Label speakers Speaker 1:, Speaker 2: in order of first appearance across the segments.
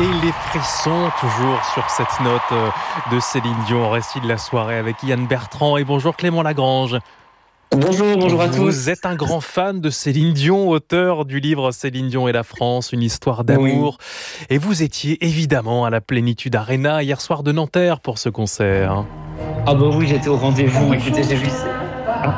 Speaker 1: Et les frissons toujours sur cette note de Céline Dion, récit de la soirée avec Yann Bertrand. Et bonjour Clément Lagrange.
Speaker 2: Bonjour à
Speaker 1: Vous
Speaker 2: tous.
Speaker 1: êtes un grand fan de Céline Dion, auteur du livre Céline Dion et la France, une histoire
Speaker 2: Oui.
Speaker 1: d'amour. Et vous étiez évidemment à la Plénitude Arena hier soir de Nanterre pour ce concert.
Speaker 2: Ah bah oui, j'étais au rendez-vous. Écoutez, j'ai vu. Ah,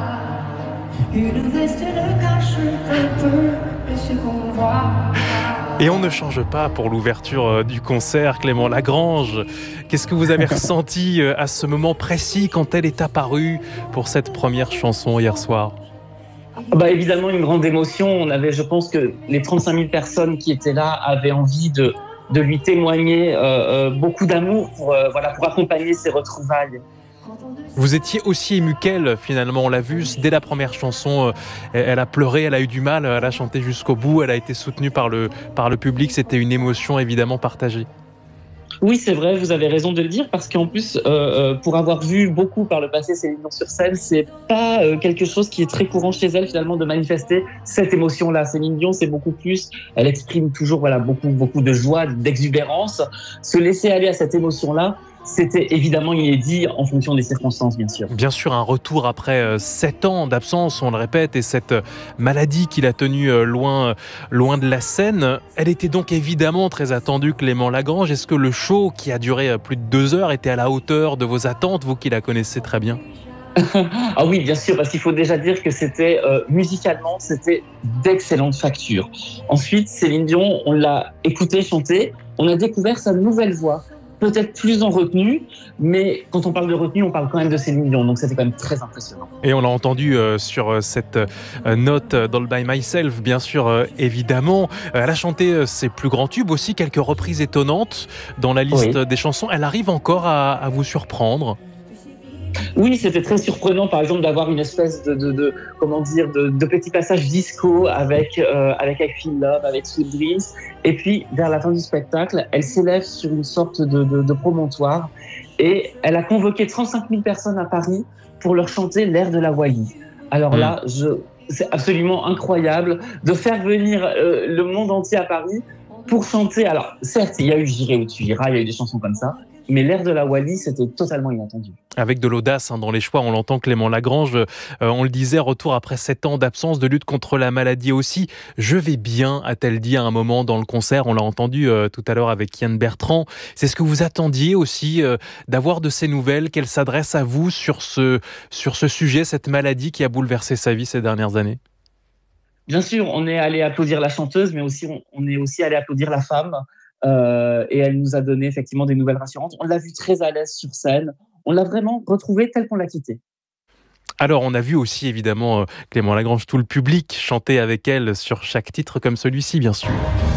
Speaker 3: Une veste ne cache que peu de ce qu'on voit.
Speaker 1: Et on ne change pas pour l'ouverture du concert, Clément Lagrange. Qu'est-ce que vous avez ressenti à ce moment précis quand elle est apparue pour cette première chanson hier soir ?
Speaker 2: bah évidemment, une grande émotion. Je pense que les 35 000 personnes qui étaient là avaient envie de lui témoigner beaucoup d'amour pour accompagner ces retrouvailles.
Speaker 1: Vous étiez aussi ému qu'elle, finalement, on l'a vu, dès la première chanson, elle a pleuré, elle a eu du mal, elle a chanté jusqu'au bout, elle a été soutenue par le public, c'était une émotion évidemment partagée.
Speaker 2: Oui, c'est vrai, vous avez raison de le dire, parce qu'en plus, pour avoir vu beaucoup par le passé Céline Dion sur scène, c'est pas quelque chose qui est très courant chez elle finalement de manifester cette émotion-là. Céline Dion, c'est beaucoup plus, elle exprime toujours beaucoup de joie, d'exubérance. Se laisser aller à cette émotion-là, c'était évidemment inédit en fonction des circonstances, bien sûr.
Speaker 1: Bien sûr, un retour après 7 ans d'absence, on le répète, et cette maladie qui l'a tenue loin de la scène. Elle était donc évidemment très attendue, Clément Lagrange. Est-ce que le show, qui a duré plus de 2 heures, était à la hauteur de vos attentes, vous qui la connaissez très bien ?
Speaker 2: Ah oui, bien sûr, parce qu'il faut déjà dire que c'était musicalement, c'était d'excellente facture. Ensuite, Céline Dion, on l'a écoutée chanter, on a découvert sa nouvelle voix, peut-être plus en retenue, mais quand on parle de retenue, on parle quand même de Céline Dion, donc c'était quand même très impressionnant.
Speaker 1: Et on l'a entendu sur cette note d'All By Myself, bien sûr, évidemment. Elle a chanté ses plus grands tubes aussi, quelques reprises étonnantes dans la liste
Speaker 2: Oui.
Speaker 1: des chansons. Elle arrive encore à vous surprendre.
Speaker 2: Oui, c'était très surprenant, par exemple, d'avoir une espèce de petit passage disco avec I Feel Love, avec Sweet Dreams. Et puis, vers la fin du spectacle, elle s'élève sur une sorte de promontoire et elle a convoqué 35 000 personnes à Paris pour leur chanter l'air de la Wally. Alors
Speaker 1: Hmm.
Speaker 2: là, c'est absolument incroyable de faire venir le monde entier à Paris pour chanter. Alors, certes, il y a eu J'irai où tu iras, il y a eu des chansons comme ça, mais l'air de la Wally, c'était totalement inattendu.
Speaker 1: Avec de l'audace dans les choix, on l'entend, Clément Lagrange. On le disait, retour après 7 ans d'absence, de lutte contre la maladie aussi. Je vais bien, a-t-elle dit à un moment dans le concert. On l'a entendu tout à l'heure avec Yann Bertrand. C'est ce que vous attendiez aussi, d'avoir de ces nouvelles, qu'elle s'adresse à vous sur ce sujet, cette maladie qui a bouleversé sa vie ces dernières années ?
Speaker 2: Bien sûr, on est allé applaudir la chanteuse, mais aussi on est aussi allé applaudir la femme. Et elle nous a donné effectivement des nouvelles rassurantes. On l'a vue très à l'aise sur scène. On l'a vraiment retrouvée telle qu'on l'a quittée.
Speaker 1: Alors, on a vu aussi, évidemment, Clément Lagrange, tout le public chanter avec elle sur chaque titre comme celui-ci, bien sûr.